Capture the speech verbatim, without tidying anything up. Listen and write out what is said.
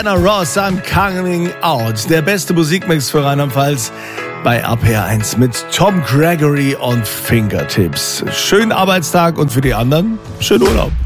Anna Ross, I'm Coming Out. Der beste Musikmix für Rheinland-Pfalz bei R P R eins mit Tom Gregory und Fingertips. Schönen Arbeitstag und für die anderen schönen Urlaub.